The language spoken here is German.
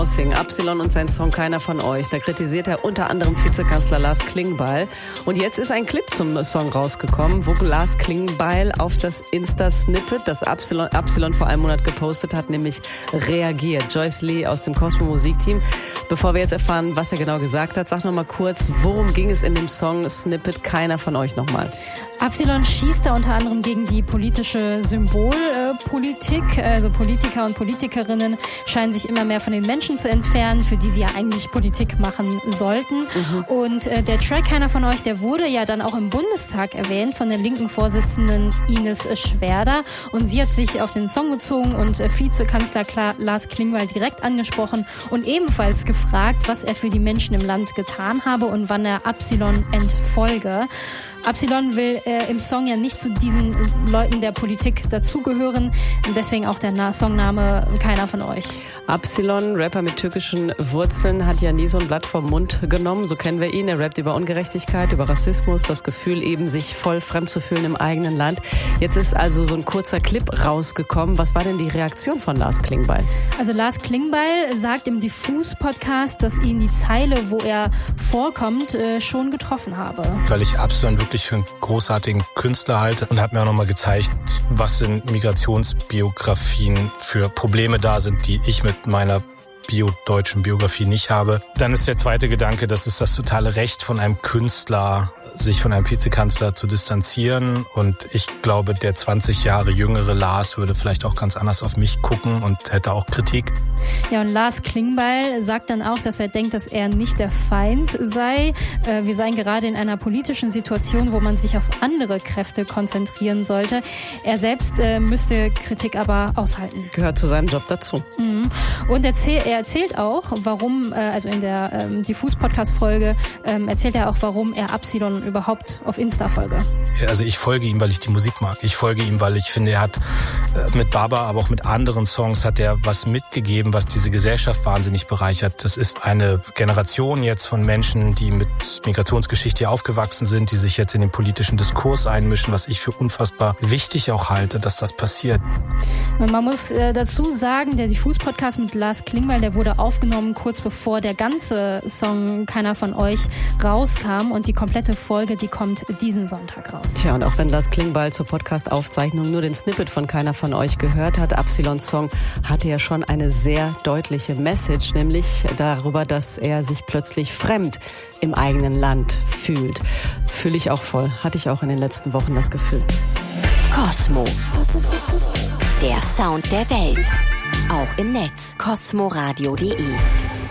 Singen Absilon und sein Song Keiner von euch. Da kritisiert er unter anderem Vizekanzler Lars Klingbeil. Und jetzt ist ein Clip zum Song rausgekommen, wo Lars Klingbeil auf das Insta-Snippet, das Absilon vor einem Monat gepostet hat, nämlich reagiert. Joyce Lee aus dem Cosmo Musikteam. Bevor wir jetzt erfahren, was er genau gesagt hat, sag noch mal kurz, worum ging es in dem Song Snippet Keiner von euch nochmal? Absilon schießt da unter anderem gegen die politische Symbolpolitik. Also Politiker und Politikerinnen scheinen sich immer mehr von den Menschen zu entfernen, für die sie ja eigentlich Politik machen sollten. Und der Track Keiner von euch, der wurde ja dann auch im Bundestag erwähnt von der linken Vorsitzenden Ines Schwerder. Und sie hat sich auf den Song bezogen und Vizekanzler Lars Klingbeil direkt angesprochen und ebenfalls gefragt, was er für die Menschen im Land getan habe und wann er Absilon entfolge. Absilon will im Song ja nicht zu diesen Leuten der Politik dazugehören. Deswegen auch der Songname Keiner von euch. Absilon, Rapper mit türkischen Wurzeln, hat ja nie so ein Blatt vom Mund genommen. So kennen wir ihn. Er rappt über Ungerechtigkeit, über Rassismus, das Gefühl eben, sich voll fremd zu fühlen im eigenen Land. Jetzt ist also so ein kurzer Clip rausgekommen. Was war denn die Reaktion von Lars Klingbeil? Also Lars Klingbeil sagt im Diffus-Podcast, dass ihn die Zeile, wo er vorkommt, schon getroffen habe. Weil ich Absilon wirklich für einen großartigen Künstler halte und hat mir auch nochmal gezeigt, was in Migrationsbiografien für Probleme da sind, die ich mit meiner deutschen Biografie nicht habe. Dann ist der zweite Gedanke, das ist das totale Recht von einem Künstler, sich von einem Vizekanzler zu distanzieren. Und ich glaube, der 20 Jahre jüngere Lars würde vielleicht auch ganz anders auf mich gucken und hätte auch Kritik. Ja, und Lars Klingbeil sagt dann auch, dass er denkt, dass er nicht der Feind sei. Wir seien gerade in einer politischen Situation, wo man sich auf andere Kräfte konzentrieren sollte. Er selbst müsste Kritik aber aushalten. Gehört zu seinem Job dazu. Und er erzählt auch, warum, also in der Diffus-Podcast-Folge, erzählt er auch, warum er Absilon überhaupt auf Insta folge. Also ich folge ihm, weil ich die Musik mag. Ich folge ihm, weil ich finde, er hat mit Baba, aber auch mit anderen Songs hat er was mitgegeben, was diese Gesellschaft wahnsinnig bereichert. Das ist eine Generation jetzt von Menschen, die mit Migrationsgeschichte aufgewachsen sind, die sich jetzt in den politischen Diskurs einmischen, was ich für unfassbar wichtig auch halte, dass das passiert. Man muss dazu sagen, der Diffus-Podcast mit Lars Klingbeil, der wurde aufgenommen kurz bevor der ganze Song Keiner von euch rauskam und die komplette Folge, die kommt diesen Sonntag raus. Tja, und auch wenn Lars Klingbeil zur Podcast-Aufzeichnung nur den Snippet von Keiner von euch gehört hat, Absilons Song hatte ja schon eine sehr deutliche Message, nämlich darüber, dass er sich plötzlich fremd im eigenen Land fühlt. Fühle ich auch voll. Hatte ich auch in den letzten Wochen das Gefühl. Cosmo. Der Sound der Welt. Auch im Netz. cosmoradio.de